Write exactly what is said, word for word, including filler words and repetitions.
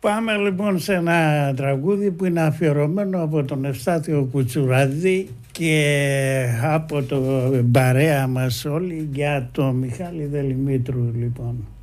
Πάμε λοιπόν σε ένα τραγούδι που είναι αφιερωμένο από τον Ευστάθιο Κουτσουράδη και από το παρέα μας όλοι για τον Μιχάλη Δελημήτρου λοιπόν.